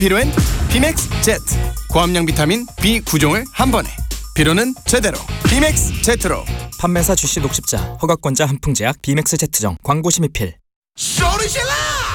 피로엔 비맥스 제트. 고함량 비타민 B9종을 한 번에. 피로는 제대로 비맥스 제트로. 판매사 주시 녹십자 허가권자 한풍제약 비맥스 제트정 광고 심의필. 소리질러!